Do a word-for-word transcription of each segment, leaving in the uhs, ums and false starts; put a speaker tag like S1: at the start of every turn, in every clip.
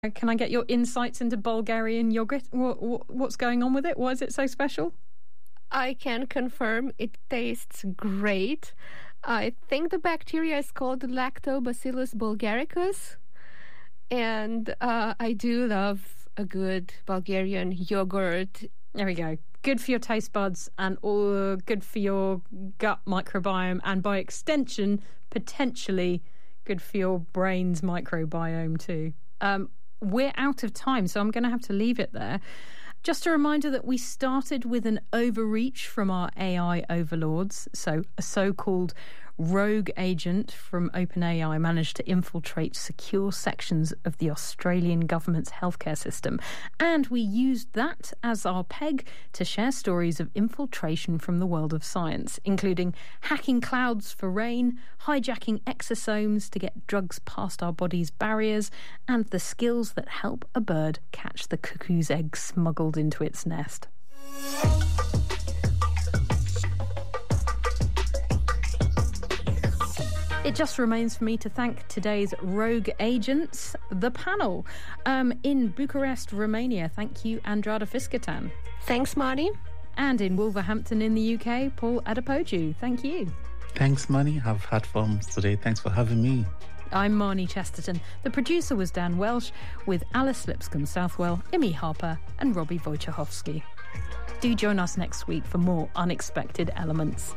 S1: Can I get your insights into Bulgarian yogurt? What, what, what's going on with it? Why is it so special?
S2: I can confirm it tastes great. I think the bacteria is called Lactobacillus bulgaricus. And uh, I do love a good Bulgarian yogurt.
S1: There we go. Good for your taste buds and all good for your gut microbiome, and by extension, potentially good for your brain's microbiome too. Um, we're out of time, so I'm going to have to leave it there. Just a reminder that we started with an overreach from our A I overlords. So a so-called rogue agent from OpenAI managed to infiltrate secure sections of the Australian government's healthcare system. And we used that as our peg to share stories of infiltration from the world of science, including hacking clouds for rain, hijacking exosomes to get drugs past our body's barriers, and the skills that help a bird catch the cuckoo's egg smuggled into its nest. It just remains for me to thank today's rogue agents, the panel. Um, in Bucharest, Romania, thank you, Andrada Fiskatan.
S2: Thanks, Marnie.
S1: And in Wolverhampton in the U K, Paul Adepoju. Thank you.
S3: Thanks, Marnie. I've had fun today. Thanks for having me.
S1: I'm Marnie Chesterton. The producer was Dan Welsh, with Alice Lipscomb-Southwell, Imi Harper and Robbie Wojciechowski. Do join us next week for more Unexpected Elements.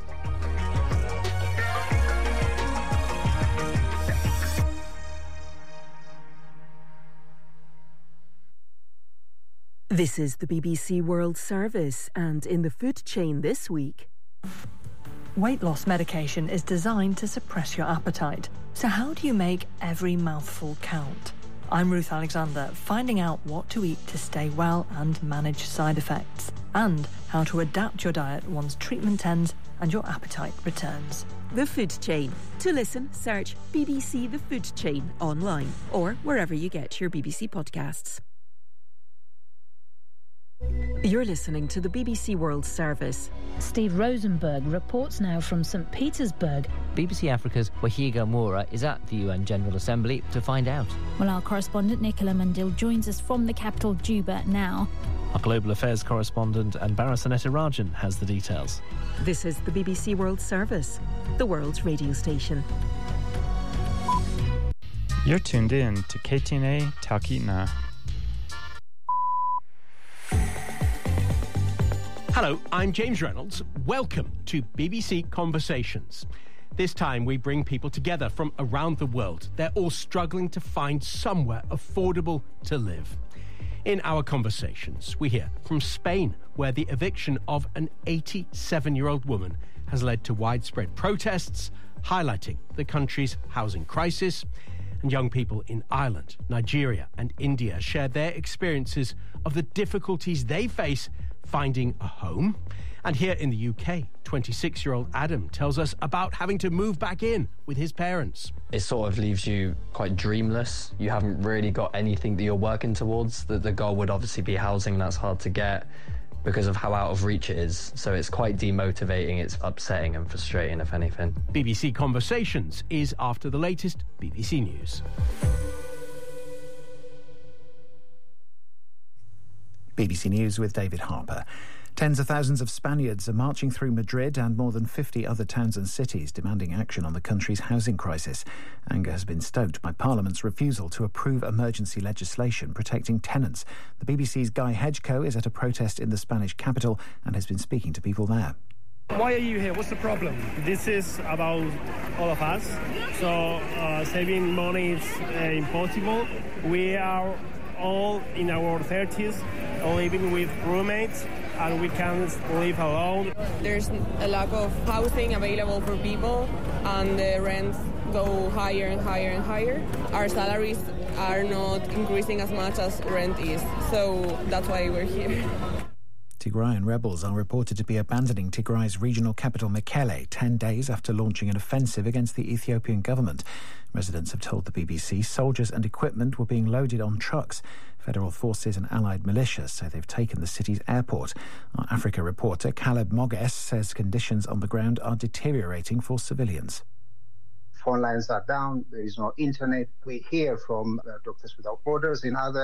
S4: This is the B B C World Service, and in the food chain this week...
S5: Weight loss medication is designed to suppress your appetite. So how do you make every mouthful count? I'm Ruth Alexander, finding out what to eat to stay well and manage side effects, and how to adapt your diet once treatment ends and your appetite returns.
S4: The Food Chain. To listen, search B B C The Food Chain online or wherever you get your B B C podcasts. You're listening to the B B C World Service.
S6: Steve Rosenberg reports now from Saint Petersburg.
S7: B B C Africa's Wahiga Moura is at the U N General Assembly to find out.
S8: Well, our correspondent Nicola Mandil joins us from the capital, Juba, now.
S9: Our global affairs correspondent Anbara Sanetirajan has the details.
S4: This is the B B C World Service, the world's radio station.
S10: You're tuned in to K T N A Talkeetna.
S11: Hello, I'm James Reynolds. Welcome to B B C Conversations. This time we bring people together from around the world. They're all struggling to find somewhere affordable to live. In our conversations, we hear from Spain, where the eviction of an eighty-seven-year-old woman has led to widespread protests, highlighting the country's housing crisis. And young people in Ireland, Nigeria and India share their experiences of the difficulties they face finding a home. And here in the U K, twenty-six-year-old Adam tells us about having to move back in with his parents.
S12: It sort of leaves you quite dreamless. You haven't really got anything that you're working towards. The, the goal would obviously be housing, that's hard to get because of how out of reach it is. So it's quite demotivating, it's upsetting and frustrating, if anything.
S11: B B C Conversations is after the latest B B C News.
S13: B B C News with David Harper. Tens of thousands of Spaniards are marching through Madrid and more than fifty other towns and cities demanding action on the country's housing crisis. Anger has been stoked by Parliament's refusal to approve emergency legislation protecting tenants. The B B C's Guy Hedgecoe is at a protest in the Spanish capital and has been speaking to people there.
S14: Why are you here? What's the problem? This is about all of us. So uh, saving money is uh, impossible. We are all in our thirties, living with roommates, and we can't live alone.
S15: There's a lack of housing available for people, and the rents go higher and higher and higher. Our salaries are not increasing as much as rent is, so that's why we're here.
S13: Tigrayan rebels are reported to be abandoning Tigray's regional capital Mekelle ten days after launching an offensive against the Ethiopian government. Residents have told the B B C soldiers and equipment were being loaded on trucks. Federal forces and allied militias say they've taken the city's airport. Our Africa reporter Caleb Moges says conditions on the ground are deteriorating for civilians.
S16: phone lines are down, there is no internet. We hear from uh, Doctors Without Borders in other